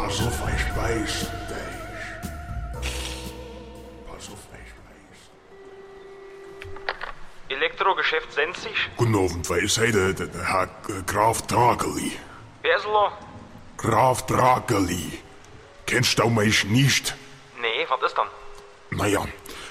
Pass auf, ich weiß dich. Pass auf, ich weiß. Elektrogeschäft Senzig? Guten Abend, wer ist heute der Herr Graf Drageli? Wer ist da? Graf Drageli. Kennst du mich nicht? Nee, was ist dann? Naja,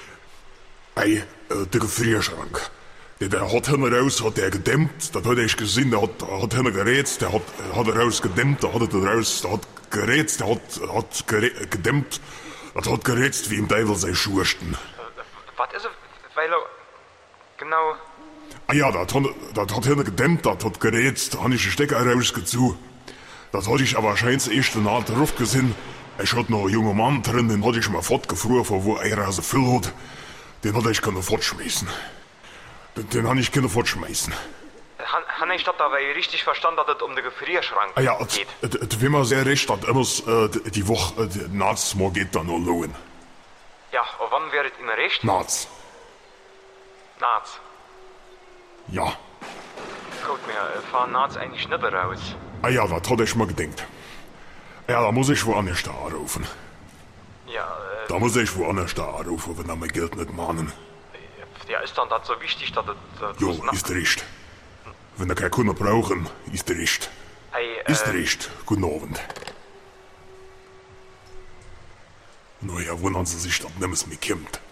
der Gefrierschrank. Der hat hinten raus, hat der gedämmt, das hat ich gesehen, der hat hinten gerätzt, der hat raus gedämmt, der hat raus, der hat gerätzt, der hat gedämmt, das hat gerätzt wie im Teufel sei Schursten. Was ist es? Weil er... Genau... Ah ja, das hat hinten gedämmt, das hat gerätzt, habe ich den Stecker rausgezogen. Das hatte ich aber wahrscheinlich erst eine Art drauf gesehen. Ich hatte noch einen jungen Mann drin, den hatte ich mal fortgefroren, von wo er so viel hat. Den hatte ich können fortschmeißen. Den habe ich können fortschmeißen. Han ich das aber richtig verstanden, dass es um den Gefrierschrank Ah ja, geht? wie man sehr recht hat, immer die Woche, nachts mal geht dann noch lohnen. Ja, und wann wäre es Ihnen recht? Nachts. Nachts. Ja. Gut, wir fahren nachts eigentlich nicht raus. Ah ja, das hatte ich mal gedacht. Ja, da muss ich woanders da anrufen. Ja, Da muss ich woanders da anrufen, wenn er mein Geld nicht mahnen. ja, ist dann das so wichtig, dass es... Jo, ist recht. Wenn er keine Kunden brauchen, ist recht. Hey, Ist recht. Guten Abend. Naja, wundern Sie sich, dass nichts mehr kommt.